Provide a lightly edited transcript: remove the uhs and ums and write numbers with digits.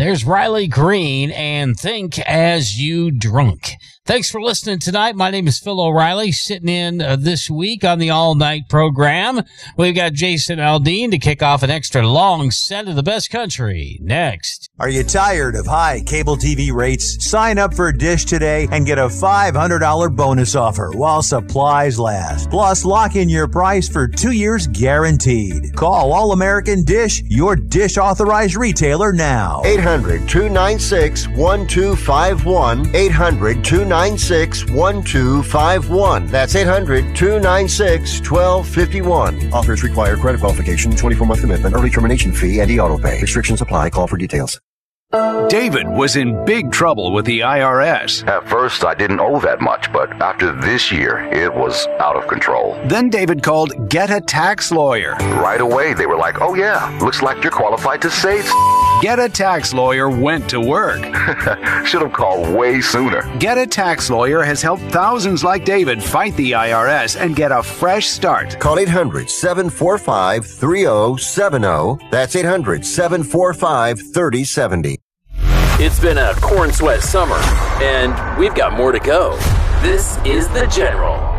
There's Riley Green and Think As You Drunk. Thanks for listening tonight. My name is Phil O'Reilly, sitting in this week on the all-night program. We've got Jason Aldean to kick off an extra long set of the best country next. Are you tired of high cable TV rates? Sign up for Dish today and get a $500 bonus offer while supplies last. Plus, lock in your price for 2 years guaranteed. Call All-American Dish, your Dish authorized retailer now. 800-296-1251. 800-296-1251. That's 800-296-1251. Offers require credit qualification, 24-month commitment, early termination fee, and e-auto pay. Restrictions apply. Call for details. David was in big trouble with the IRS. At first, I didn't owe that much, but after this year, it was out of control. Then David called Get a Tax Lawyer. Right away, they were like, oh yeah, looks like you're qualified to save. Get a Tax Lawyer went to work. Should have called way sooner. Get a Tax Lawyer has helped thousands like David fight the IRS and get a fresh start. Call 800-745-3070. That's 800-745-3070. It's been a corn sweat summer, and we've got more to go. This is The General.